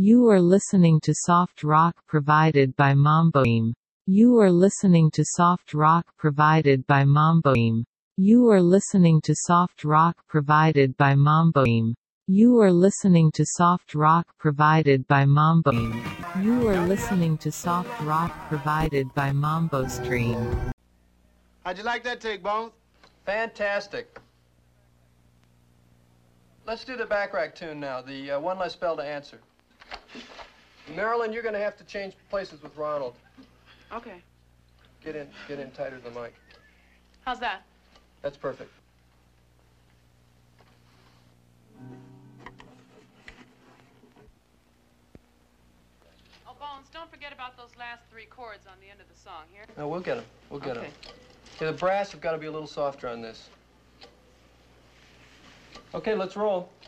You are listening to soft rock provided by Mamboim. You are listening to soft rock provided by Mamboim. You are listening to soft rock provided by Mamboim. You are listening to soft rock provided by Mamboim. You are listening to soft rock provided by Mambo Stream. How'd you like that take, Bones? Fantastic. Let's do the back rack tune now, the One Less Spell to Answer. Marilyn, you're going to have to change places with Ronald. Okay. Get in tighter to the mic. How's that? That's perfect. Oh, Bones, don't forget about those last 3 chords on the end of the song, here? No, we'll get them. We'll get them. Okay. Okay, the brass have got to be a little softer on this. Okay, let's roll.